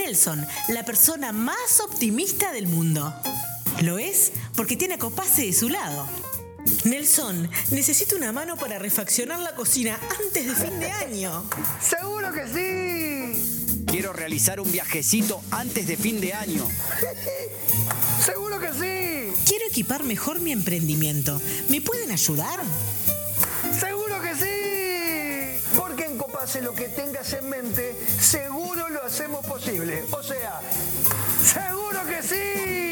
Nelson, la persona más optimista del mundo. Lo es porque tiene a Copase de su lado. Nelson, necesito una mano para refaccionar la cocina antes de fin de año. ¡Seguro que sí! Quiero realizar un viajecito antes de fin de año. ¡Seguro que sí! Quiero equipar mejor mi emprendimiento. ¿Me pueden ayudar? ¡Seguro que sí! Porque en Copase lo que tengas en mente, seguro lo hacemos posible. O sea, ¡seguro que sí!